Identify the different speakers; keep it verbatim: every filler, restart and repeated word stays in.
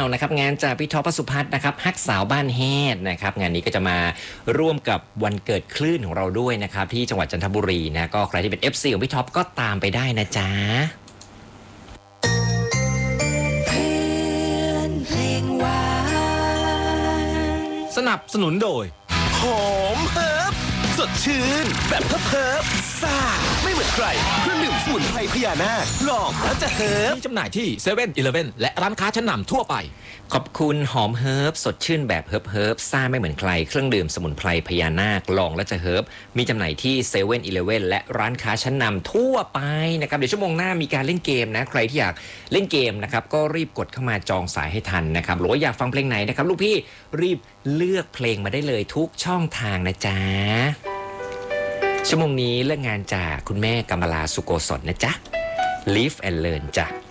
Speaker 1: นะครับงานจากพี่ท็อป สุพัฒน์นะครับฮักสาวบ้านแฮดนะครับงานนี้ก็จะมาร่วมกับวันเกิดคลื่นของเราด้วยนะครับที่จังหวัดจันทบุรีนะก็ใครที่เป็น เอฟ ซี ของพี่ท็อปก็ตามไปได้นะจ๊ะ
Speaker 2: สนับสนุนโดยหอมเฮิร์บสดชื่นแบบเฮิร์บเฮิร์บซ่าไม่เหมือนใครเครื่องดื่มสมุนไพรพญานาคลองแล้วจะเฮิร์บมีจำหน่ายที่เซเว่นอีเลฟเว่นและร้านค้าชั้นนำทั่วไป
Speaker 1: ขอบคุณหอมเฮิร์บสดชื่นแบบเฮิร์บเฮิร์บซ่าไม่เหมือนใครเครื่องดื่มสมุนไพรพญานาคลองและจะเฮิร์บมีจำหน่ายที่เซเว่นอีเลฟเว่นและร้านค้าชั้นนำทั่วไปนะครับเดี๋ยวชั่วโมงหน้ามีการเล่นเกมนะใครที่อยากเล่นเกมนะครับก็รีบกดเข้ามาจองสายให้ทันนะครับหรือว่าอยากฟังเพลงไหนนะครับลูกพี่รีบเลือกเพลงมาได้เลยทุกช่องทางนะจ๊ะชั่วโมงนี้เลิกงานจากคุณแม่กำมลาสุโกศลนะจ๊ะ Live and Learn จ้ะ